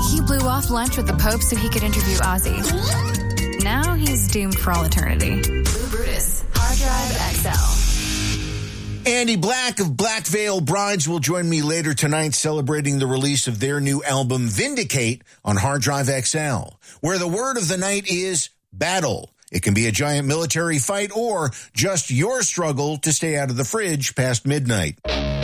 He blew off lunch with the Pope so he could interview Ozzy. Now he's doomed for all eternity. Blue Brutus, Hard Drive XL. Andy Black of Black Veil Brides will join me later tonight celebrating the release of their new album, Vindicate, on Hard Drive XL, where the word of the night is battle. It can be a giant military fight or just your struggle to stay out of the fridge past midnight.